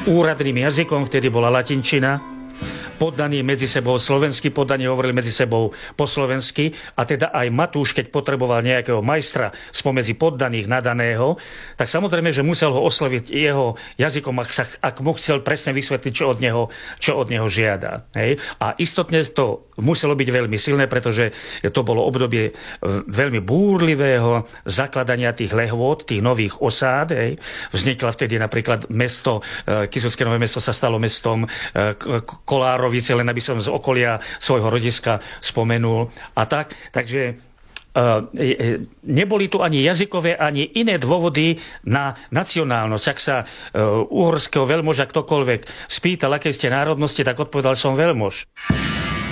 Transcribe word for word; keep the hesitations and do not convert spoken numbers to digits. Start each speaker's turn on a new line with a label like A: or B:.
A: úradným jazykom vtedy bola latinčina. Poddaní medzi sebou, slovenskí poddaní hovorili medzi sebou po slovensky a teda aj Matúš, keď potreboval nejakého majstra spomedzi poddaných nadaného, tak samozrejme, že musel ho osloviť jeho jazykom, ak, sa, ak mu chcel presne vysvetliť, čo od neho, čo od neho žiada. Hej? A istotne to muselo byť veľmi silné, pretože to bolo obdobie veľmi búrlivého zakladania tých lehôd, tých nových osád. Hej? Vznikla vtedy napríklad mesto, Kysucké Nové Mesto sa stalo mestom Kolárov, len aby som z okolia svojho rodiska spomenul a tak. Takže neboli tu ani jazykové, ani iné dôvody na nacionálnosť. Ak sa uhorského veľmoža ktokoľvek spýtal, aké ste národnosti, tak odpovedal som veľmož.